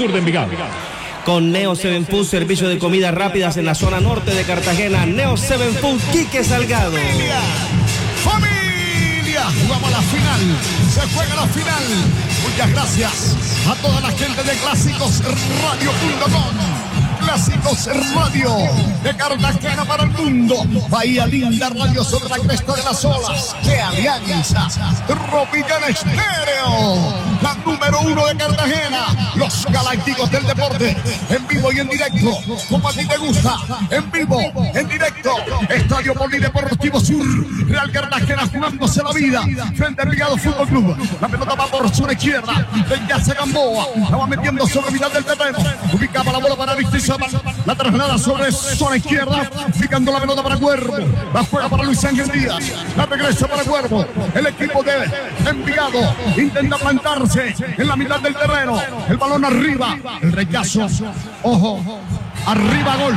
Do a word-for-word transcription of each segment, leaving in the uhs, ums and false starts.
sur de Envigado. Con Neo Seven Food, servicio de comidas rápidas en la zona norte de Cartagena. Neo Seven Food, Quique Salgado. Familia, familia, jugamos a la final, se juega la final. Muchas gracias a toda la gente de Clásicos Radio punto com. Clásicos Radio de Cartagena para el mundo. Bahía Linda, radio sobre la cresta de las olas. ¡Qué alianza! Tropical Estéreo, la número uno de Cartagena. Los galácticos del deporte, en vivo y en directo, como a ti te gusta. En vivo, en directo. Estadio Polideportivo Sur. Real Cartagena jugándose la vida frente al Envigado Fútbol Club. La pelota va por su izquierda. Ya se Gamboa. La va metiendo sobre mitad del terreno. Ubicaba la bola para Víctor. La traslada sobre zona izquierda, picando la pelota para Cuervo. La juega para Luis Ángel Díaz. La regresa para Cuervo. El equipo de Envigado intenta plantarse en la mitad del terreno. El balón arriba. El rechazo. Ojo. Arriba, gol.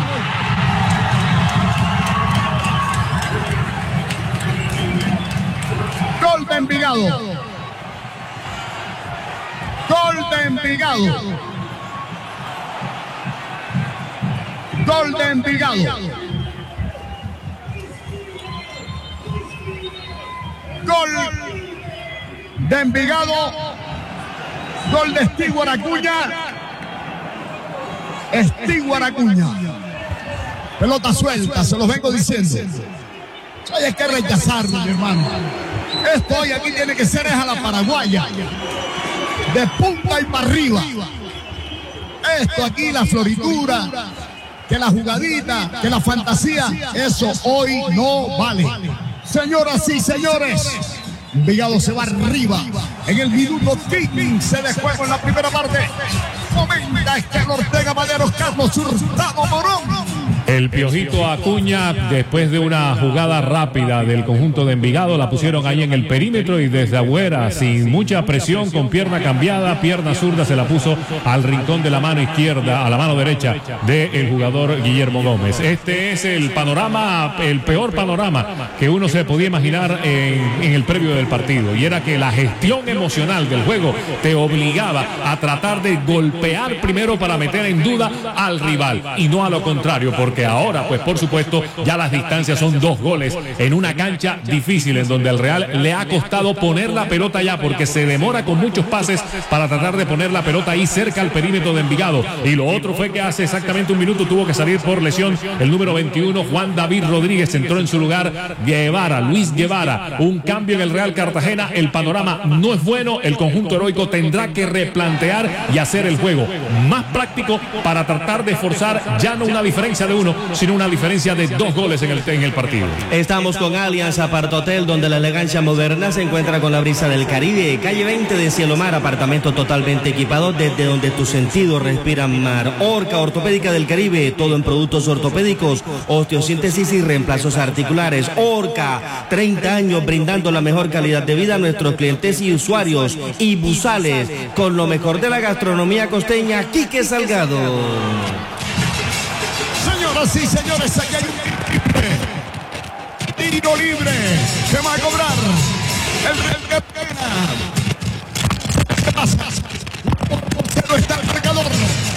Gol de Envigado. Gol de Envigado. Gol de Envigado. Gol de Envigado. Gol de Stewart Acuña. Stewart Acuña. Pelota suelta, se los vengo diciendo. Hay que rechazarlo, mi hermano. Esto hoy aquí tiene que ser es a la paraguaya. De punta y para arriba. Esto aquí, la floritura, que la jugadita, que la fantasía, eso hoy no vale. Señoras y señores, Envigado se va arriba en el minuto quince de juego en la primera parte. Comenta Estel Ortega Maderos, Carlos Hurtado Morón. El Piojito Acuña, después de una jugada rápida del conjunto de Envigado, la pusieron ahí en el perímetro y desde afuera, sin mucha presión, con pierna cambiada, pierna zurda, se la puso al rincón de la mano izquierda, a la mano derecha del jugador Guillermo Gómez. Este es el panorama, el peor panorama que uno se podía imaginar en, en el previo del partido, y era que la gestión emocional del juego te obligaba a tratar de golpear primero para meter en duda al rival, y no a lo contrario, porque que ahora, pues por supuesto, ya las distancias son dos goles en una cancha difícil en donde al Real le ha costado poner la pelota ya, porque se demora con muchos pases para tratar de poner la pelota ahí cerca al perímetro de Envigado. Y lo otro fue que hace exactamente un minuto tuvo que salir por lesión el número veintiuno, Juan David Rodríguez, entró en su lugar Guevara, Luis Guevara. Un cambio en el Real Cartagena, el panorama no es bueno, el conjunto heroico tendrá que replantear y hacer el juego más práctico para tratar de forzar ya no una diferencia de uno, sino una diferencia de dos goles en el, en el partido. Estamos con Allianz Apart Hotel, donde la elegancia moderna se encuentra con la brisa del Caribe. Calle veinte de Cielo Mar, apartamento totalmente equipado desde donde tus sentidos respiran mar. Orca Ortopédica del Caribe, todo en productos ortopédicos, osteosíntesis y reemplazos articulares. Orca, treinta años brindando la mejor calidad de vida a nuestros clientes y usuarios. Y Busales, con lo mejor de la gastronomía costeña, Quique Salgado. Señoras y señores, aquí hay un tiro libre. Tiro libre. Se va a cobrar. El Real Cartagena. ¿Qué pasa? Por cero está el marcador.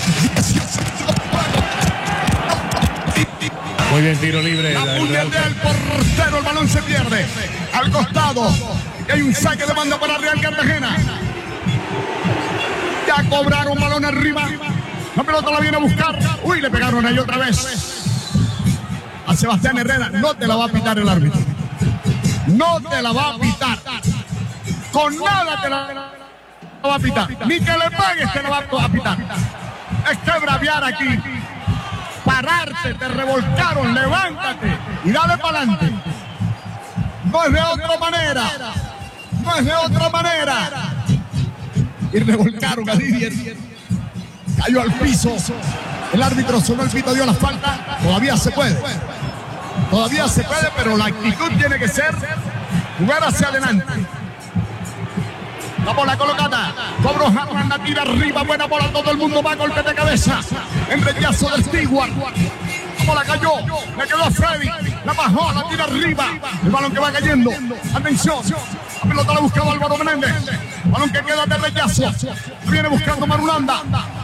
Muy bien, tiro libre. La puñal del portero, el balón se pierde. Al costado. Y hay un saque de banda para Real Cartagena. Ya cobraron balón arriba. La pelota la viene a buscar. Uy, le pegaron ahí otra vez. A Sebastián Herrera. No te la va a pitar el árbitro. No te la va a pitar. Con nada te la va a pitar. Ni que le pegues te la va a pitar. Es que braviar aquí. Pararte, te revolcaron, levántate y dale para adelante. No es de otra manera. No es de otra manera. Y revolcaron a Didier. Cayó al piso. El árbitro sonó el pito, dio la falta. Todavía se puede. Todavía se puede, pero la actitud tiene que ser jugar hacia adelante. La bola colocada. Cobró Harman, la tira arriba. Buena bola, todo el mundo va a golpe de cabeza. En rechazo de Stewart. La bola cayó. Le quedó a Freddy. La bajó, la tira arriba. El balón que va cayendo. Atención. La pelota la buscaba Álvaro Menéndez. Balón que queda de rechazo. Viene buscando Marulanda.